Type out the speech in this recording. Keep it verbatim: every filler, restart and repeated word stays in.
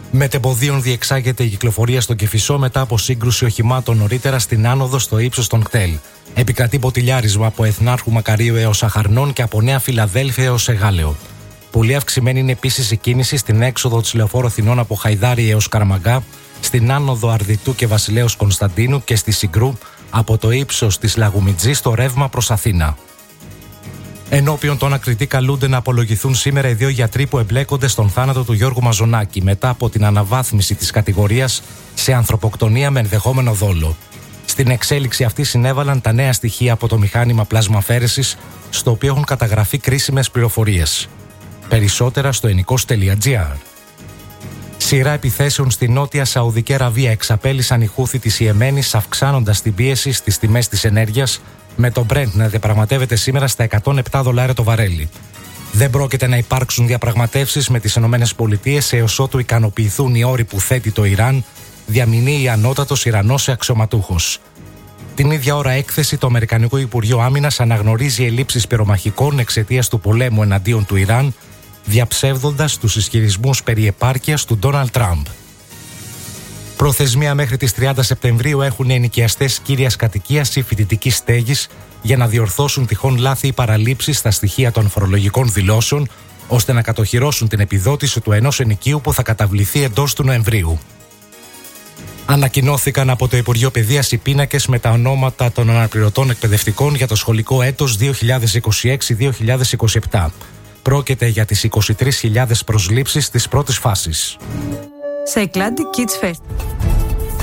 Μετεμποδίων διεξάγεται η κυκλοφορία στον Κηφισό μετά από σύγκρουση οχημάτων νωρίτερα στην άνοδο στο ύψος των κτέλ. Επικρατεί ποτηλιάρισμα από Εθνάρχου Μακαρίου έως Αχαρνών και από Νέα Φιλαδέλφια έως Εγάλεο. Πολύ αυξημένη είναι επίσης η κίνηση στην έξοδο της Λεωφόρου Αθηνών από Χαϊδάρι έως Καραμαγκά, στην άνοδο Αρδιτού και Βασιλέως Κωνσταντίνου και στη Συγκρού από το ύψος της Λαγουμιτζής στο ρεύμα προς Αθήνα. Ενώπιον των ανακριτή καλούνται να απολογηθούν σήμερα οι δύο γιατροί που εμπλέκονται στον θάνατο του Γιώργου Μαζονάκη μετά από την αναβάθμιση της κατηγορίας σε ανθρωποκτονία με ενδεχόμενο δόλο. Στην εξέλιξη αυτή συνέβαλαν τα νέα στοιχεία από το μηχάνημα πλασμαφέρεσης, στο οποίο έχουν καταγραφεί κρίσιμες πληροφορίες. Περισσότερα στο ενικός τελεία τζι άρ. Σειρά επιθέσεων στη Νότια Σαουδική Αραβία εξαπέλυσαν οι Χούθη της Ιεμένης, αυξάνοντας την πίεση στις τιμές της ενέργειας, με το Brent να διαπραγματεύεται σήμερα στα εκατόν επτά δολάρια το βαρέλι. Δεν πρόκειται να υπάρξουν διαπραγματεύσεις με τις ΗΠΑ έως ότου ικανοποιηθούν οι όροι που θέτει το Ιράν, διαμηνύει ανώτατος Ιρανός αξιωματούχος. Την ίδια ώρα έκθεση το Αμερικανικό Υπουργείο Άμυνας αναγνωρίζει ελλείψεις πυρομαχικών εξαιτίας του πολέμου εναντίον του Ιράν, διαψεύδοντας τους ισχυρισμούς περί επάρκειας του Ντόναλντ Τραμπ. Προθεσμία μέχρι τις τριάντα Σεπτεμβρίου έχουν οι ενοικιαστές κύριας κατοικίας ή φοιτητικής στέγης για να διορθώσουν τυχόν λάθη ή παραλήψεις στα στοιχεία των φορολογικών δηλώσεων, ώστε να κατοχυρώσουν την επιδότηση του ενός ενοικίου που θα καταβληθεί εντός του Νοεμβρίου. Ανακοινώθηκαν από το Υπουργείο Παιδείας οι πίνακες με τα ονόματα των αναπληρωτών εκπαιδευτικών για το σχολικό έτος δύο χιλιάδες είκοσι έξι δύο χιλιάδες είκοσι επτά. Πρόκειται για τις είκοσι τρεις χιλιάδες προσλήψεις της πρώτης φάσης. Cycladic Kids Fest.